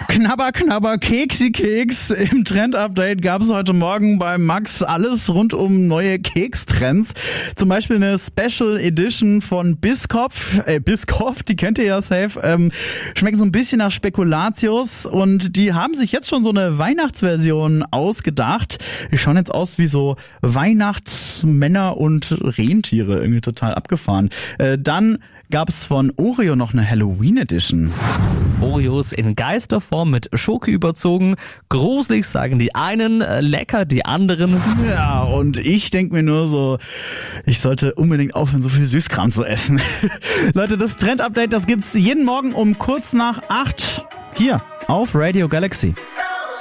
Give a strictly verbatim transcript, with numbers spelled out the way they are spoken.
Knabber, knabber, keksi, keks. Im Trend-Update gab es heute Morgen bei Max alles rund um neue Kekstrends. Zum Beispiel eine Special Edition von Biscoff. Äh, Biscoff, die kennt ihr ja safe. Ähm, schmeckt so ein bisschen nach Spekulatius und die haben sich jetzt schon so eine Weihnachtsversion ausgedacht. Die schauen jetzt aus wie so Weihnachtsmänner und Rentiere. Irgendwie total abgefahren. Äh, dann gab es von Oreo noch eine Halloween Edition. Oreos in Geisterform mit Schoki überzogen. Gruselig sagen die einen, lecker die anderen. Ja, und ich denke mir nur so, ich sollte unbedingt aufhören, so viel Süßkram zu essen. Leute, das Trend-Update, das gibt's jeden Morgen um kurz nach acht hier auf Radio Galaxy.